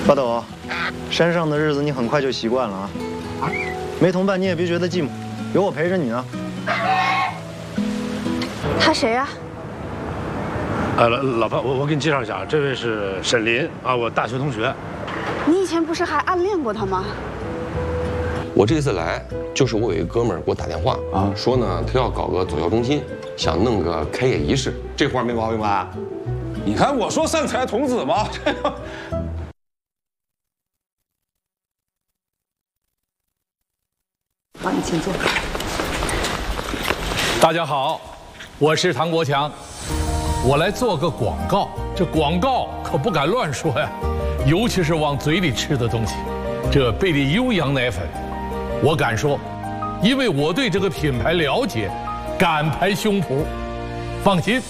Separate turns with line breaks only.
八斗，山上的日子你很快就习惯了啊。没同伴你也别觉得寂寞，有我陪着你呢。
他谁呀？
老潘，我给你介绍一下，这位是沈林啊，我大学同学。
你以前不是还暗恋过他吗？
我这次来，就是我有一个哥们儿给我打电话啊，说呢他要搞个左教中心，想弄个开业仪式，这活没毛病吧？
你看我说善财童子吗？
好，你请坐。
大家好，我是唐国强，我来做个广告。这广告可不敢乱说呀，尤其是往嘴里吃的东西。这贝利优羊奶粉，我敢说，因为我对这个品牌了解，敢拍胸脯，放心。